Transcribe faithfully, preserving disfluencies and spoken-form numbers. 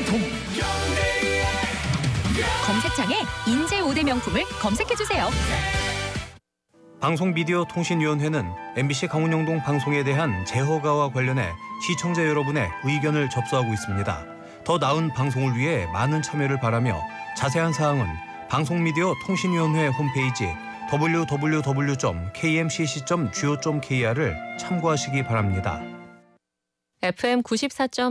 한통. 검색창에 인제 오 대 명품을 검색해주세요. 방송미디어통신위원회는 엠비씨 강원영동 방송에 대한 재허가와 관련해 시청자 여러분의 의견을 접수하고 있습니다. 더 나은 방송을 위해 많은 참여를 바라며 자세한 사항은 방송미디어통신위원회 홈페이지 더블유 더블유 더블유 점 케이엠씨씨 점 지오 점 케이알을 참고하시기 바랍니다. 에프엠 구십사 점